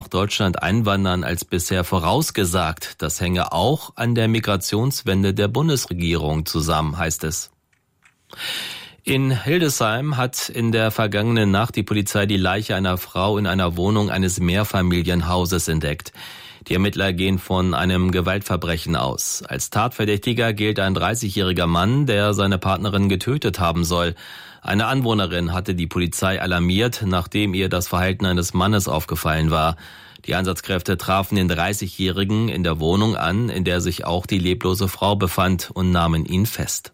Deutschland einwandern als bisher vorausgesagt. Das hänge auch an der Migrationswende der Bundesregierung zusammen, heißt es. In Hildesheim hat in der vergangenen Nacht die Polizei die Leiche einer Frau in einer Wohnung eines Mehrfamilienhauses entdeckt. Die Ermittler gehen von einem Gewaltverbrechen aus. Als Tatverdächtiger gilt ein 30-jähriger Mann, der seine Partnerin getötet haben soll. Eine Anwohnerin hatte die Polizei alarmiert, nachdem ihr das Verhalten eines Mannes aufgefallen war. Die Einsatzkräfte trafen den 30-Jährigen in der Wohnung an, in der sich auch die leblose Frau befand, und nahmen ihn fest.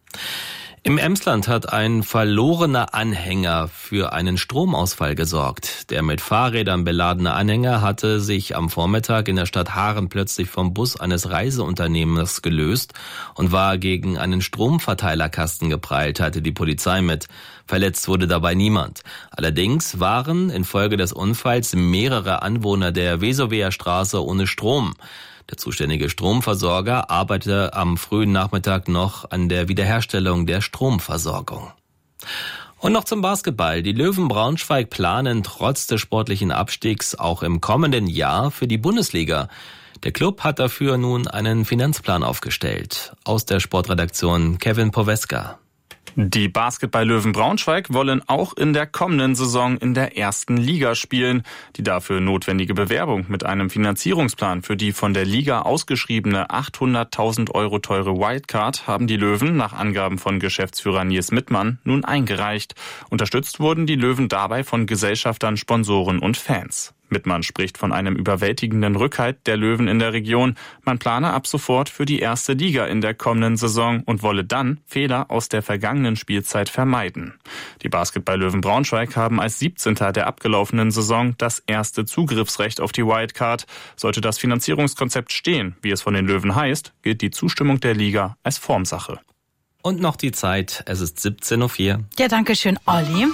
Im Emsland hat ein verlorener Anhänger für einen Stromausfall gesorgt. Der mit Fahrrädern beladene Anhänger hatte sich am Vormittag in der Stadt Haaren plötzlich vom Bus eines Reiseunternehmens gelöst und war gegen einen Stromverteilerkasten geprallt, teilte die Polizei mit. Verletzt wurde dabei niemand. Allerdings waren infolge des Unfalls mehrere Anwohner der Vesoweer Straße ohne Strom. Der zuständige Stromversorger arbeitete am frühen Nachmittag noch an der Wiederherstellung der Stromversorgung. Und noch zum Basketball. Die Löwen Braunschweig planen trotz des sportlichen Abstiegs auch im kommenden Jahr für die Bundesliga. Der Club hat dafür nun einen Finanzplan aufgestellt. Aus der Sportredaktion Kevin Poweska. Die Basketball-Löwen Braunschweig wollen auch in der kommenden Saison in der ersten Liga spielen. Die dafür notwendige Bewerbung mit einem Finanzierungsplan für die von der Liga ausgeschriebene 800.000 € teure Wildcard haben die Löwen nach Angaben von Geschäftsführer Nils Mittmann nun eingereicht. Unterstützt wurden die Löwen dabei von Gesellschaftern, Sponsoren und Fans. Mittmann spricht von einem überwältigenden Rückhalt der Löwen in der Region. Man plane ab sofort für die erste Liga in der kommenden Saison und wolle dann Fehler aus der vergangenen Spielzeit vermeiden. Die Basketball-Löwen Braunschweig haben als 17. der abgelaufenen Saison das erste Zugriffsrecht auf die Wildcard. Sollte das Finanzierungskonzept stehen, wie es von den Löwen heißt, gilt die Zustimmung der Liga als Formsache. Und noch die Zeit, es ist 17:04 Uhr. Ja, danke schön, Olli.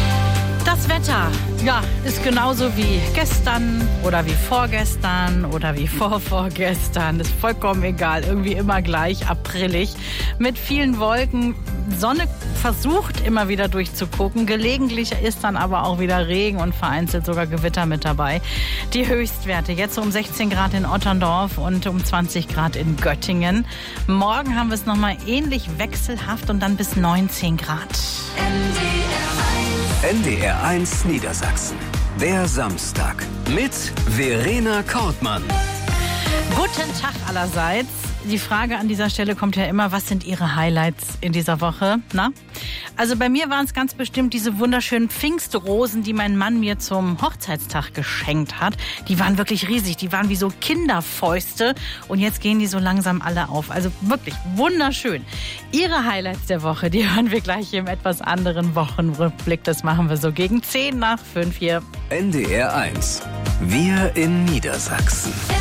Das Wetter, ja, ist genauso wie gestern oder wie vorgestern oder wie vorvorgestern. Ist vollkommen egal, irgendwie immer gleich, aprillig. Mit vielen Wolken. Sonne versucht immer wieder durchzugucken. Gelegentlich ist dann aber auch wieder Regen und vereinzelt sogar Gewitter mit dabei. Die Höchstwerte jetzt um 16 Grad in Otterndorf und um 20 Grad in Göttingen. Morgen haben wir es nochmal ähnlich wechselhaft und dann bis 19 Grad. NDR 1 Niedersachsen. Der Samstag mit Verena Kortmann. Guten Tag allerseits. Die Frage an dieser Stelle kommt ja immer, was sind Ihre Highlights in dieser Woche? Na? Also bei mir waren es ganz bestimmt diese wunderschönen Pfingstrosen, die mein Mann mir zum Hochzeitstag geschenkt hat. Die waren wirklich riesig, die waren wie so Kinderfäuste und jetzt gehen die so langsam alle auf. Also wirklich wunderschön. Ihre Highlights der Woche, die hören wir gleich hier im etwas anderen Wochenrückblick. Das machen wir so gegen 10 nach 5 hier. NDR 1. Wir in Niedersachsen.